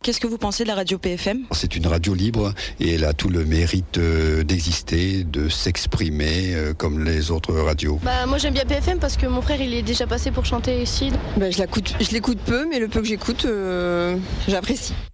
Qu'est-ce que vous pensez de la radio PFM ? C'est une radio libre et elle a tout le mérite d'exister, de s'exprimer comme les autres radios. Moi j'aime bien PFM parce que mon frère il est déjà passé pour chanter ici. Je l'écoute peu, mais le peu que j'écoute, j'apprécie.